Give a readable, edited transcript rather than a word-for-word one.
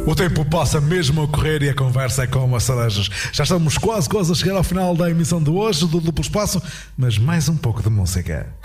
O tempo passa mesmo a correr e a conversa é como as cerejas. Já estamos quase a chegar ao final da emissão de hoje do Duplo Espaço, mas mais um pouco de música.